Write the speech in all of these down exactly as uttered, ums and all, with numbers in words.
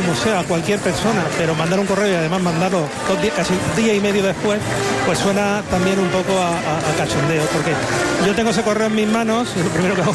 museo a cualquier persona, pero mandar un correo y además mandarlo dos días, casi día y medio después, pues suena también un poco a, a, a cachondeo, porque yo tengo ese correo en mis manos y lo primero que hago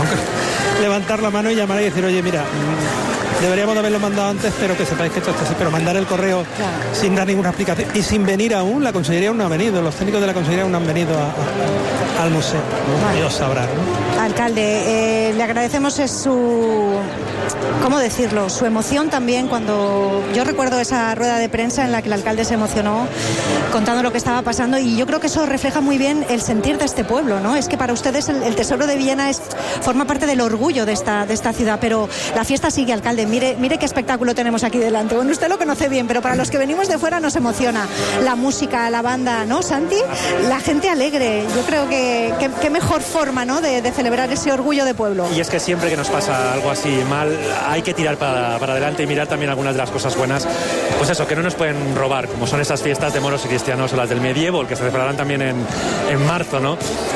es levantar la mano y llamar y decir, oye, mira, deberíamos de haberlo mandado antes, pero que sepáis que esto está así. Pero mandar el correo claro. sin dar ninguna explicación y sin venir aún, la Consellería aún no ha venido, los técnicos de la Consellería aún no han venido a, a, al museo. Vale. Dios sabrá, ¿no? Alcalde, eh, le agradecemos su, ¿cómo decirlo? Su emoción también cuando yo recuerdo esa rueda de prensa en la que el alcalde se emocionó contando lo que estaba pasando, y yo creo que eso refleja muy bien el sentir de este pueblo, ¿no? Es que para ustedes el, el Tesoro de Villena es, forma parte del orgullo de esta, de esta ciudad, pero la fiesta sigue, alcalde. Mire, mire qué espectáculo tenemos aquí delante. Bueno, usted lo conoce bien, pero para los que venimos de fuera nos emociona la música, la banda, ¿no, Santi? La gente alegre. Yo creo que qué mejor forma, ¿no?, de, de celebrar ese orgullo de pueblo. Y es que siempre que nos pasa algo así mal, hay que tirar para, para adelante y mirar también algunas de las cosas buenas. Pues eso, que no nos pueden robar, como son esas fiestas de moros y cristianos o las del medievo, que se celebrarán también en, en marzo, ¿no?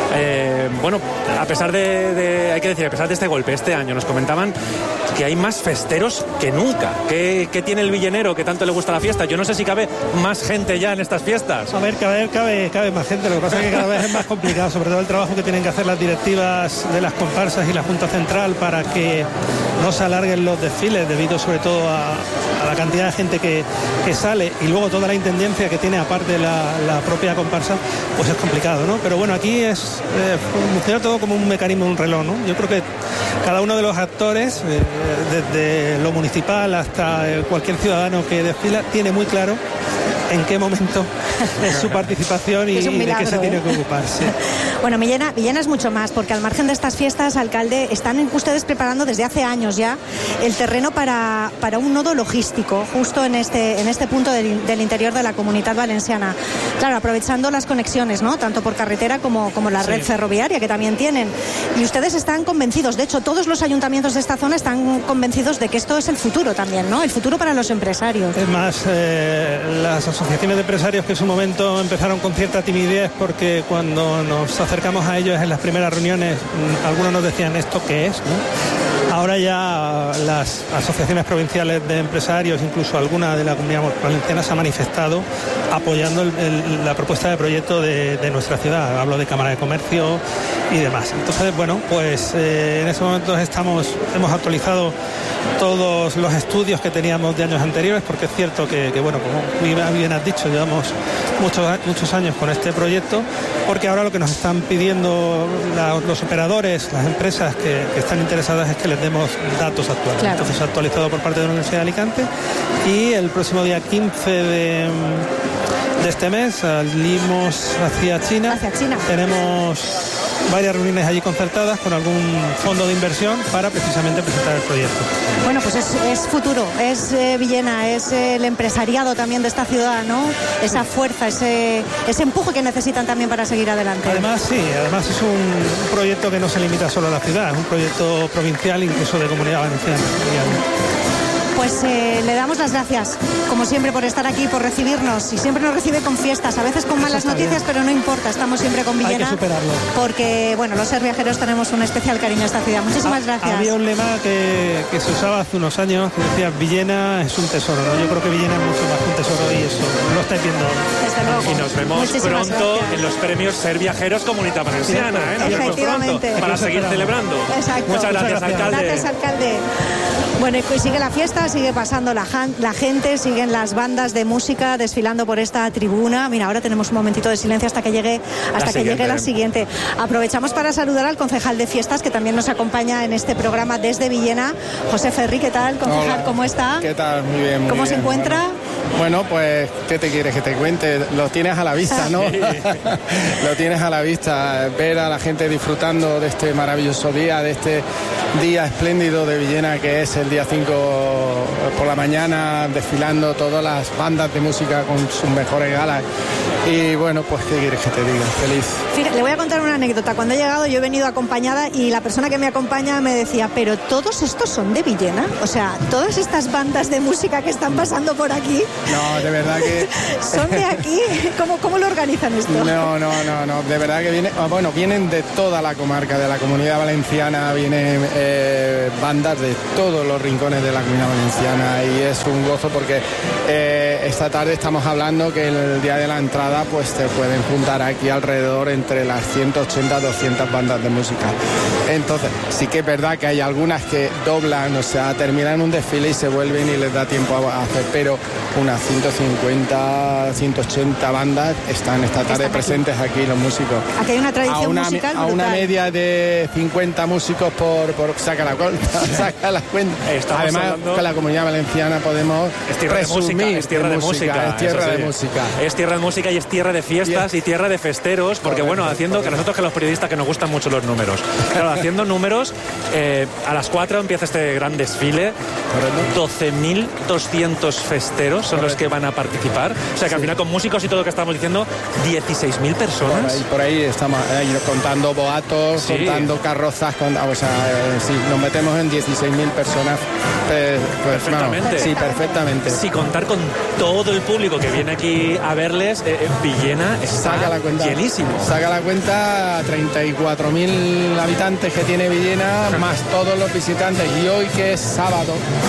Eh, bueno, a pesar de, de, hay que decir, a pesar de este golpe, este año nos comentaban que hay más festeros que nunca. ¿Qué, qué tiene el villenero que tanto le gusta la fiesta? Yo no sé si cabe más gente ya en estas fiestas. A ver, cada vez cabe, cabe más gente. Lo que pasa es que cada vez es más complicado, sobre todo el trabajo que tienen que hacer las directivas de las comparsas y la Junta Central para que no se alarguen los desfiles, debido sobre todo a, a la cantidad de gente que, que sale, y luego toda la intendencia que tiene aparte la, la propia comparsa, pues es complicado, ¿no? Pero bueno, aquí es eh, funciona todo como un mecanismo, un reloj, ¿no? Yo creo que cada uno de los actores, eh, desde lo municipal hasta cualquier ciudadano que desfila, tiene muy claro en qué momento es su participación y, milagro, y de qué se ¿eh? tiene que ocupar. Sí. Bueno, Villena, Villena es mucho más, porque al margen de estas fiestas, alcalde, están ustedes preparando desde hace años ya el terreno para, para un nodo logístico, justo en este, en este punto del, del interior de la Comunitat Valenciana. Claro, aprovechando las conexiones, ¿no?, tanto por carretera como, como la red sí. ferroviaria que también tienen. Y ustedes están convencidos, de hecho, todos los ayuntamientos de esta zona están convencidos de que esto es el futuro también, ¿no? El futuro para los empresarios. Es más, eh, las asociaciones de empresarios que en su momento empezaron con cierta timidez, porque cuando nos acercamos a ellos en las primeras reuniones, algunos nos decían, ¿esto qué es?, ¿no? Ahora ya las asociaciones provinciales de empresarios, incluso alguna de la Comunidad Valenciana, se ha manifestado apoyando el, el, la propuesta de proyecto de, de nuestra ciudad. Hablo de Cámara de Comercio y demás. Entonces, bueno, pues eh, en ese momento estamos, hemos actualizado todos los estudios que teníamos de años anteriores, porque es cierto que, que bueno, como muy bien has dicho, llevamos muchos, muchos años con este proyecto, porque ahora lo que nos están pidiendo la, los operadores, las empresas que, que están interesadas, es que les demos datos actuales. Claro. Entonces, actualizado por parte de la Universidad de Alicante, y el próximo día quince de, de este mes salimos hacia China. Hacia China. Tenemos varias reuniones allí concertadas con algún fondo de inversión para precisamente presentar el proyecto. Bueno, pues es, es futuro, es eh, Villena, es eh, el empresariado también de esta ciudad, ¿no? Esa fuerza, ese, ese empuje que necesitan también para seguir adelante. Además, sí, además es un proyecto que no se limita solo a la ciudad, es un proyecto provincial, incluso de Comunidad Valenciana. Pues eh, le damos las gracias, como siempre, por estar aquí, por recibirnos. Y siempre nos recibe con fiestas, a veces con malas noticias, bien. Pero no importa, estamos siempre con Villena. Hay que superarlo. Porque, bueno, los ser viajeros tenemos un especial cariño a esta ciudad. Muchísimas ha, gracias. Había un lema que, que se usaba hace unos años, que decía, Villena es un tesoro, ¿no? Yo creo que Villena es mucho más que un tesoro, y eso lo estáis viendo. Desde luego. Y nos vemos Muchísimas pronto gracias. en los premios Ser Viajeros Comunitat Valenciana, ¿eh? Nos vemos pronto para seguir celebrando. Exacto. Muchas gracias, Muchas gracias, alcalde. Gracias, alcalde. Bueno, y sigue la fiesta, sigue pasando la, la gente, siguen las bandas de música desfilando por esta tribuna. Mira, ahora tenemos un momentito de silencio hasta que llegue, hasta que llegue la siguiente. Aprovechamos para saludar al concejal de fiestas, que también nos acompaña en este programa desde Villena, José Ferri. ¿Qué tal, concejal? Hola. ¿Cómo está? ¿Qué tal? Muy bien, muy ¿Cómo bien. se encuentra? Bueno, pues, ¿qué te quieres que te cuente? Lo tienes a la vista, ¿no? Sí. Lo tienes a la vista, ver a la gente disfrutando de este maravilloso día, de este día espléndido de Villena, que es el día cinco por la mañana, desfilando todas las bandas de música con sus mejores galas. Y bueno, pues, ¿qué quieres que te diga? Feliz. Fíjate, le voy a contar una anécdota. Cuando he llegado, yo he venido acompañada y la persona que me acompaña me decía, ¿pero todos estos son de Villena? O sea, todas estas bandas de música que están pasando por aquí No, de verdad que... ¿Son de aquí? ¿Cómo, cómo lo organizan esto? No, no, no, no, de verdad que viene, bueno, vienen de toda la comarca, de la Comunidad Valenciana, vienen eh, bandas de todos los rincones de la Comunidad Valenciana y es un gozo porque eh, esta tarde estamos hablando que el día de la entrada pues te pueden juntar aquí alrededor entre las ciento ochenta a doscientas bandas de música. Entonces, sí que es verdad que hay algunas que doblan, o sea, terminan un desfile y se vuelven y les da tiempo a hacer, pero unas ciento cincuenta, ciento ochenta bandas están esta tarde presentes aquí, los músicos. Aquí hay una tradición a una, musical a una media de cincuenta músicos por, por saca la cuenta, saca la cuenta. Estamos Además, hablando... con la Comunidad Valenciana podemos es tierra de música, es tierra de música, es tierra sí. de música. Es tierra de música y es tierra de fiestas y, es... y tierra de festeros, porque correcto, bueno, haciendo correcto. Que nosotros que los periodistas que nos gustan mucho los números. Claro, haciendo números, eh, a las cuatro empieza este gran desfile. doce mil doscientos festeros son correcto. Los que van a participar. O sea que sí. Al final con músicos y todo lo que estamos diciendo, dieciséis mil personas. Por ahí, por ahí estamos eh, contando boatos, sí. Contando carrozas, con, o sea, eh, sí, nos metemos en dieciséis mil personas. Eh, pues, perfectamente. No, sí, perfectamente. Sí, contar con todo el público que viene aquí a verles, eh, Villena está saca la cuenta, llenísimo. Saca la cuenta, treinta y cuatro mil habitantes que tiene Villena, más todos los visitantes. Y hoy que es sábado,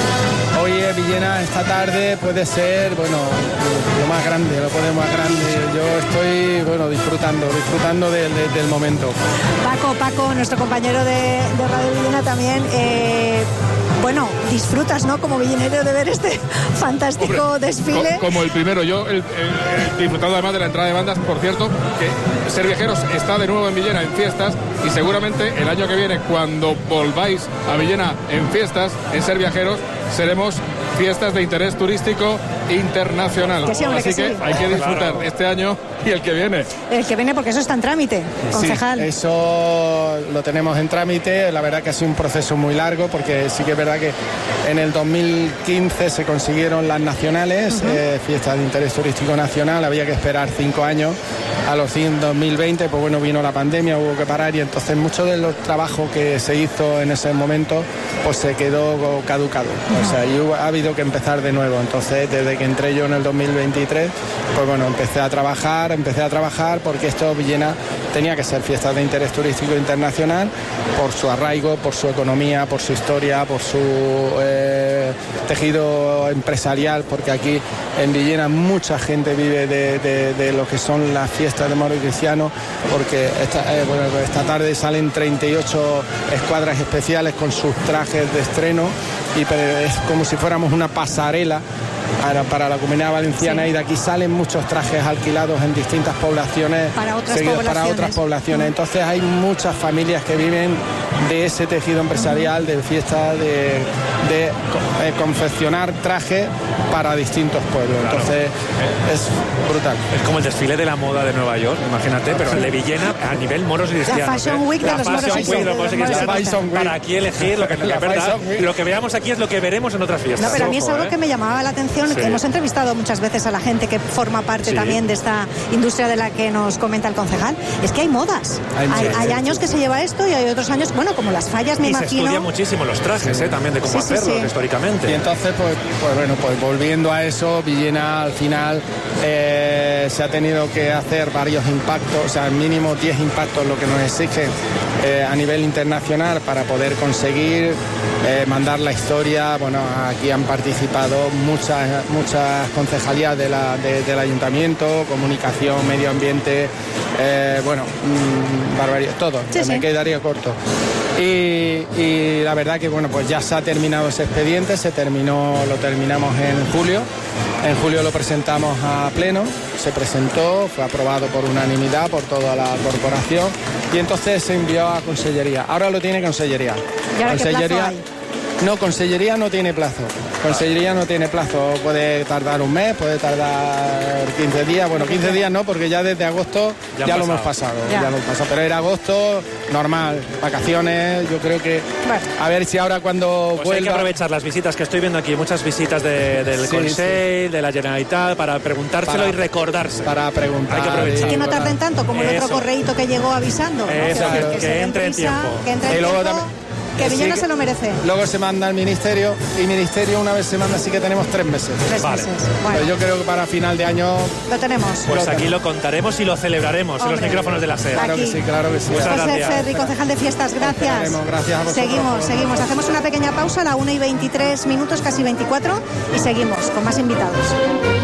hoy es Villena, esta tarde puede ser, bueno, lo más grande, lo puede más grande. Yo estoy, bueno, disfrutando, disfrutando de, de, del momento. Paco, Paco, nuestro compañero de, de Radio Villena también, eh, bueno, disfrutas, ¿no? Como villenero de ver este fantástico Hombre, desfile. Co como el primero, yo el, el, el, disfrutando además de la entrada de bandas, por cierto, que Ser Viajeros está de nuevo en Villena en fiestas y seguramente el año que viene, cuando volváis a Villena en fiestas, en Ser Viajeros, seremos fiestas de interés turístico internacional. Que sí, hombre, Así que, que sí. hay que disfrutar claro. Este año y el que viene. El que viene, porque eso está en trámite, concejal. Sí, eso lo tenemos en trámite. La verdad que ha sido un proceso muy largo, porque sí que es verdad que en el dos mil quince se consiguieron las nacionales, uh-huh. eh, fiestas de interés turístico nacional. Había que esperar cinco años. A los dos mil veinte, pues bueno, vino la pandemia, hubo que parar y entonces mucho de los trabajos que se hizo en ese momento, pues se quedó caducado. Uh-huh. O sea, y hubo, ha habido que empezar de nuevo. Entonces, desde que entré yo en el dos mil veintitrés, pues bueno, empecé a trabajar, empecé a trabajar porque esto, Villena, tenía que ser fiestas de interés turístico internacional por su arraigo, por su economía, por su historia, por su eh, tejido empresarial, porque aquí en Villena mucha gente vive de, de, de lo que son las fiestas de moro y cristiano, porque esta, eh, bueno, esta tarde salen treinta y ocho escuadras especiales con sus trajes de estreno y es como si fuéramos una pasarela para, para la Comunidad Valenciana, sí. Y de aquí salen muchos trajes alquilados en distintas poblaciones para otras poblaciones, para otras poblaciones. Entonces hay muchas familias que viven de ese tejido empresarial, de fiestas, de, de eh, confeccionar trajes para distintos pueblos. Claro. Entonces es brutal. Es como el desfile de la moda de Nueva York, imagínate, pero el de Villena a nivel moros y cristianos. La Fashion Week de los moros y cristianos. Para aquí elegir lo que, la verdad, lo que veamos aquí es lo que veremos en otras fiestas. No, pero a mí es algo ¿eh? que me llamaba la atención. Sí. Hemos entrevistado muchas veces a la gente que forma parte sí. también de esta industria de la que nos comenta el concejal. Es que hay modas. Hay, hay, hay años que se lleva esto y hay otros años, bueno, como las fallas, me y imagino. Se estudia muchísimo los trajes, ¿eh? También de cómo sí, hacerlos sí, sí. históricamente. Y entonces, pues, pues bueno, pues volviendo a eso, Villena al final eh, se ha tenido que hacer varios impactos, o sea, mínimo diez impactos, lo que nos exige eh, a nivel internacional para poder conseguir eh, mandar la historia. Bueno, aquí han participado muchas muchas concejalías de la, de, del ayuntamiento, comunicación, medio ambiente, eh, bueno, mmm, barbaridad, todo, sí, me sí. quedaría corto. Y, y la verdad que bueno, pues ya se ha terminado ese expediente, se terminó, lo terminamos en julio. En julio lo presentamos a pleno, se presentó, fue aprobado por unanimidad por toda la corporación y entonces se envió a Consellería. Ahora lo tiene Consellería. ¿Y ahora Consellería, qué plazo hay? No, Consellería no tiene plazo. Consellería no tiene plazo. Puede tardar un mes, puede tardar quince días. Bueno, quince días no, porque ya desde agosto ya, ya lo hemos pasado. Ya. Ya lo hemos pasado. Pero era agosto, normal, vacaciones. Yo creo que bueno. A ver si ahora cuando pues vuelva... hay que aprovechar las visitas que estoy viendo aquí, muchas visitas de, del sí, Consell, sí. de la Generalitat, para preguntárselo para, y recordarse. Para preguntar. Hay que aprovechar. Y que no tarden tanto como el Eso. otro correíto que llegó avisando. ¿no? Eso, o sea, que, que, que, que entre en tiempo. Que entre en y luego tiempo. También, Que Villena sí, se lo merece. Luego se manda al ministerio y ministerio una vez se manda, así que tenemos tres meses. Tres Vale. meses. Bueno, Pero yo creo que para final de año... lo tenemos. Pues Lo aquí tenemos. lo contaremos y lo celebraremos en los Hombre. micrófonos de la SER. Claro Aquí. que sí, claro que sí. Muchas José gracias. Ferri, concejal de fiestas, gracias. Esperaremos, gracias a vosotros Seguimos, por- seguimos. Hacemos una pequeña pausa a la una y veintitrés minutos, casi veinticuatro, y seguimos con más invitados.